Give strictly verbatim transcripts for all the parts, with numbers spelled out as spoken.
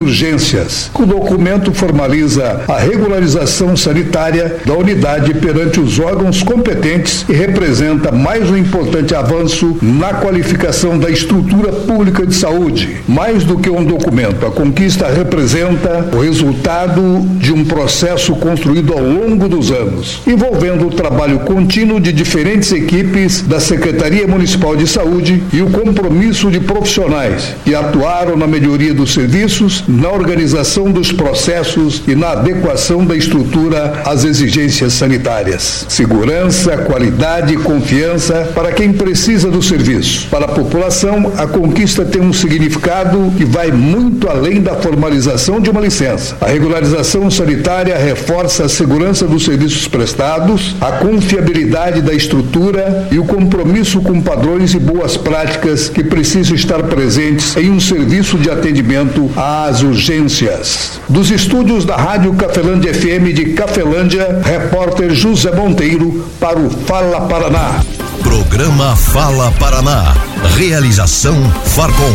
urgências. O documento formaliza a regularização sanitária da unidade perante os órgãos competentes e representa mais um importante avanço na qualificação da estrutura pública de saúde. Mais do que um documento, a conquista representa o resultado de um processo construído ao longo dos anos, envolvendo o trabalho contínuo de diferentes equipes da Secretaria Municipal de Saúde e o compromisso de profissionais que atuaram na melhoria dos serviços, na organização dos processos e na adequação da estrutura às exigências sanitárias. Segurança, qualidade e confiança para quem precisa do serviço. Para a população, a conquista tem um significado que vai muito além da formalização de uma licença. A regularização sanitária reforça a segurança dos serviços prestados, a confiabilidade da estrutura e o compromisso com padrões e boas práticas que precisam estar presentes em um serviço de atendimento às urgências. Dos estúdios da Rádio Cafelândia F M de Cafelândia, repórter José Monteiro para o Fala Paraná. Programa Fala Paraná. Realização Farcom.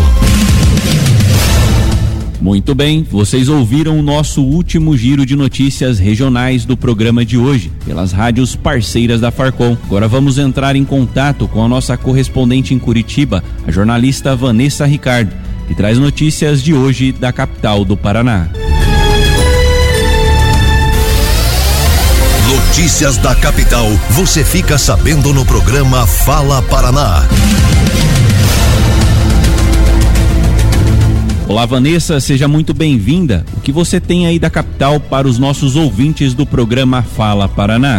Muito bem, vocês ouviram o nosso último giro de notícias regionais do programa de hoje, pelas rádios parceiras da Farcom. Agora vamos entrar em contato com a nossa correspondente em Curitiba, a jornalista Vanessa Ricardo, que traz notícias de hoje da capital do Paraná. Notícias da capital, você fica sabendo no programa Fala Paraná. Olá, Vanessa, seja muito bem-vinda. O que você tem aí da capital para os nossos ouvintes do programa Fala Paraná?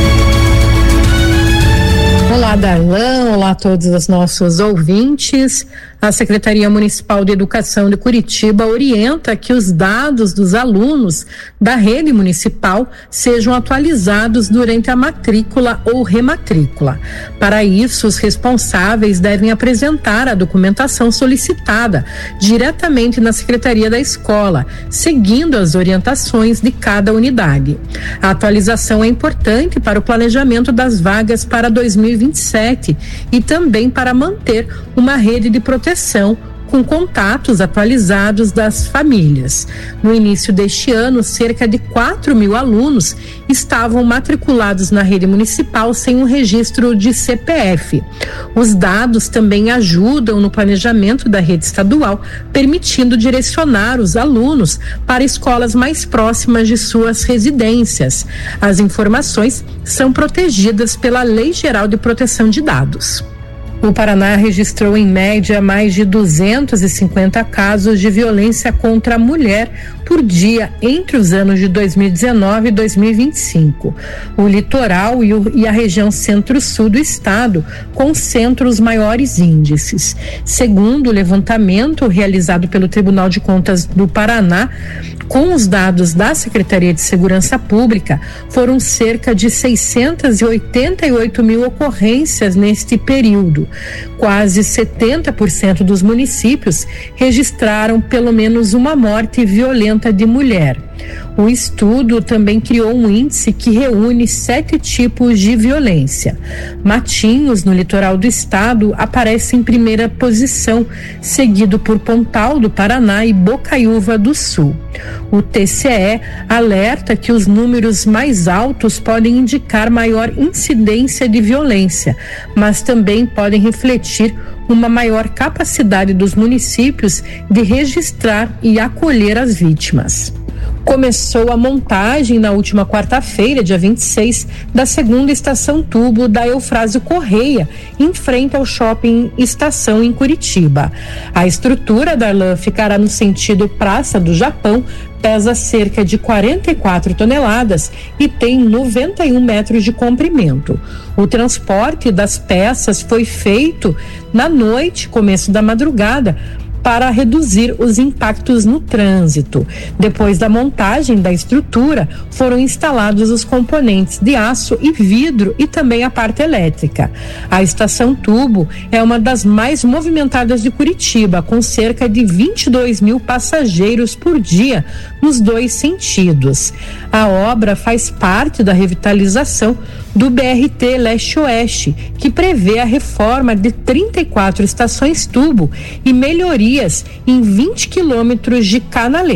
Olá, Darlan, olá a todos os nossos ouvintes. A Secretaria Municipal de Educação de Curitiba orienta que os dados dos alunos da rede municipal sejam atualizados durante a matrícula ou rematrícula. Para isso, os responsáveis devem apresentar a documentação solicitada diretamente na Secretaria da Escola, seguindo as orientações de cada unidade. A atualização é importante para o planejamento das vagas para dois mil e vinte e sete e também para manter uma rede de proteção com contatos atualizados das famílias. No início deste ano, cerca de quatro mil alunos estavam matriculados na rede municipal sem um registro de C P F. Os dados também ajudam no planejamento da rede estadual, permitindo direcionar os alunos para escolas mais próximas de suas residências. As informações são protegidas pela Lei Geral de Proteção de Dados. O Paraná registrou em média mais de duzentos e cinquenta casos de violência contra a mulher por dia entre os anos de dois mil e dezenove e dois mil e vinte e cinco. O litoral e, o, e a região centro-sul do estado concentram os maiores índices. Segundo o levantamento realizado pelo Tribunal de Contas do Paraná, com os dados da Secretaria de Segurança Pública, foram cerca de seiscentos e oitenta e oito mil ocorrências neste período. Quase setenta por cento dos municípios registraram pelo menos uma morte violenta de mulher. O estudo também criou um índice que reúne sete tipos de violência. Matinhos, no litoral do estado, aparece em primeira posição, seguido por Pontal do Paraná e Bocaiúva do Sul. O T C E alerta que os números mais altos podem indicar maior incidência de violência, mas também podem refletir uma maior capacidade dos municípios de registrar e acolher as vítimas. Começou a montagem na última quarta-feira, dia vinte e seis, da segunda estação tubo da Eufrásio Correia, em frente ao shopping Estação em Curitiba. A estrutura da lã ficará no sentido Praça do Japão, pesa cerca de quarenta e quatro toneladas e tem noventa e um metros de comprimento. O transporte das peças foi feito na noite, começo da madrugada, para reduzir os impactos no trânsito. Depois da montagem da estrutura, foram instalados os componentes de aço e vidro e também a parte elétrica. A estação tubo é uma das mais movimentadas de Curitiba, com cerca de vinte e dois mil passageiros por dia nos dois sentidos. A obra faz parte da revitalização do B R T Leste-Oeste, que prevê a reforma de trinta e quatro estações tubo e melhorias em vinte quilômetros de canaleta.